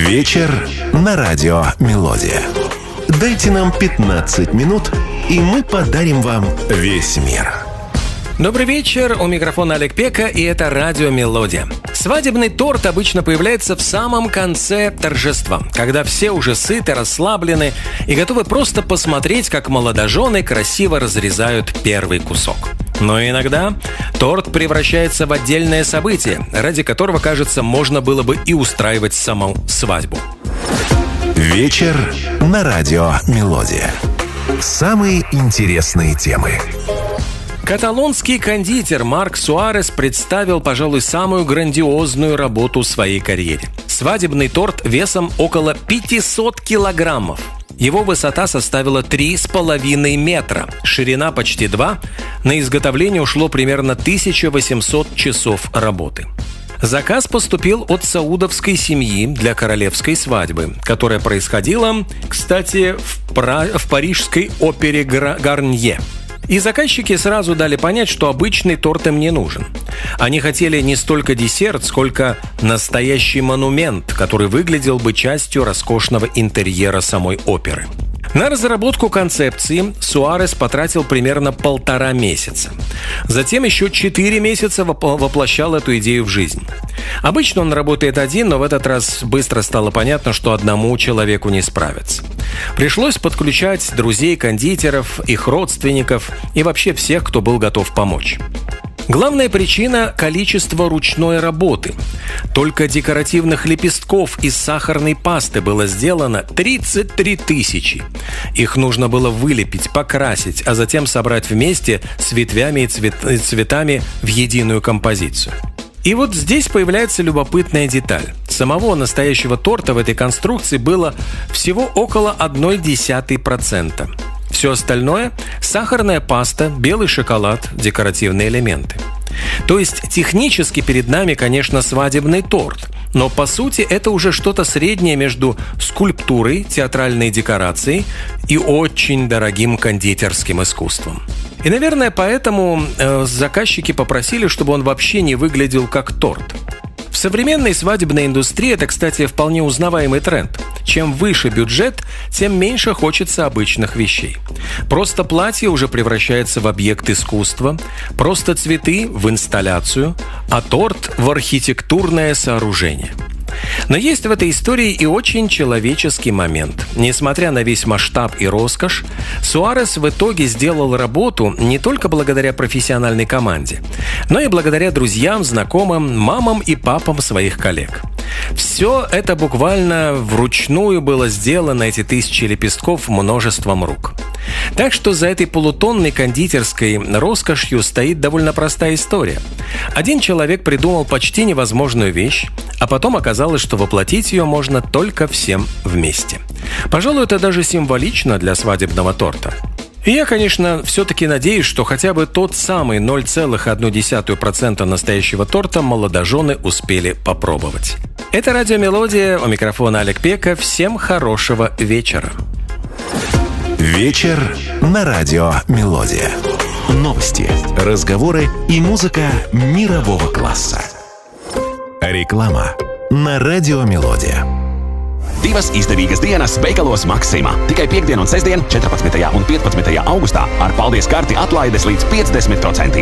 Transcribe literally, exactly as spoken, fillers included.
Вечер на радио «Мелодия». Дайте нам пятнадцать минут, и мы подарим вам весь мир. Добрый вечер, у микрофона Олег Пека, и это радио «Мелодия». Свадебный торт обычно появляется в самом конце торжества, когда все уже сыты, расслаблены и готовы просто посмотреть, как молодожены красиво разрезают первый кусок. Но иногда торт превращается в отдельное событие, ради которого, кажется, можно было бы и устраивать саму свадьбу. Вечер на радио «Мелодия». Самые интересные темы. Каталонский кондитер Марк Суарес представил, пожалуй, самую грандиозную работу в своей карьере. Свадебный торт весом около пятьсот килограммов. Его высота составила три с половиной метра, ширина почти два. На изготовление ушло примерно тысяча восемьсот часов работы. Заказ поступил от саудовской семьи для королевской свадьбы, которая происходила, кстати, в, Пра... в парижской опере Гарнье. И заказчики сразу дали понять, что обычный торт им не нужен. Они хотели не столько десерт, сколько настоящий монумент, который выглядел бы частью роскошного интерьера самой оперы. На разработку концепции Суарес потратил примерно полтора месяца. Затем еще четыре месяца воплощал эту идею в жизнь. Обычно он работает один, но в этот раз быстро стало понятно, что одному человеку не справиться. Пришлось подключать друзей кондитеров, их родственников и вообще всех, кто был готов помочь. Главная причина – количество ручной работы. Только декоративных лепестков из сахарной пасты было сделано тридцать три тысячи. Их нужно было вылепить, покрасить, а затем собрать вместе с ветвями и цвет... цветами в единую композицию. И вот здесь появляется любопытная деталь. Самого настоящего торта в этой конструкции было всего около ноль целых одна десятая процента. Все остальное – сахарная паста, белый шоколад, декоративные элементы. То есть технически перед нами, конечно, свадебный торт, но по сути это уже что-то среднее между скульптурой, театральной декорацией и очень дорогим кондитерским искусством. И, наверное, поэтому э, заказчики попросили, чтобы он вообще не выглядел как торт. В современной свадебной индустрии это, кстати, вполне узнаваемый тренд. Чем выше бюджет, тем меньше хочется обычных вещей. Просто платье уже превращается в объект искусства, просто цветы – в инсталляцию, а торт – в архитектурное сооружение. Но есть в этой истории и очень человеческий момент. Несмотря на весь масштаб и роскошь, Суарес в итоге сделал работу не только благодаря профессиональной команде, но и благодаря друзьям, знакомым, мамам и папам своих коллег. Все это буквально вручную было сделано, эти тысячи лепестков, множеством рук. Так что за этой полутонной кондитерской роскошью стоит довольно простая история. Один человек придумал почти невозможную вещь, а потом оказалось, что воплотить ее можно только всем вместе. Пожалуй, это даже символично для свадебного торта. И я, конечно, все-таки надеюсь, что хотя бы тот самый ноль целых одна десятая процента настоящего торта молодожены успели попробовать. Это радио «Мелодия», у микрофона Олег Пека. Всем хорошего вечера. Вечер на радио «Мелодия». Новости, разговоры и музыка мирового класса. Реклама на радио «Mелodija». Divas izdevīgas dienas veikalos Maxima. Tikai piekdien un sestdien, četrpadsmitajā un piecpadsmitajā augustā ar paldies karti atlaides līdz piecdesmit procenti.